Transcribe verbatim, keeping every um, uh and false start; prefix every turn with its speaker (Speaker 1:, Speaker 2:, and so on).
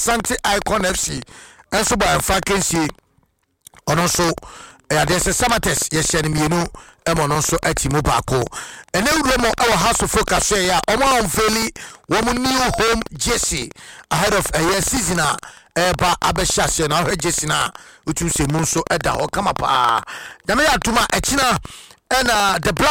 Speaker 1: Asante Icon F C enso ba mfa kensie ono so ya dese Samates ye hye ne mienu emo no so atimu baako ene wuremo e House of Focus ya omo amfeli wo new home jersey ahead of a year season a eba abesha se na ho jersey na utu se mu so eda ho kama pa nyame ya tuma echina ena the